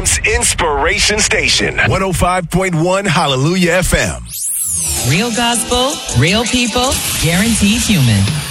FM's inspiration station. 105.1 Hallelujah FM. Real gospel, real people, guaranteed human.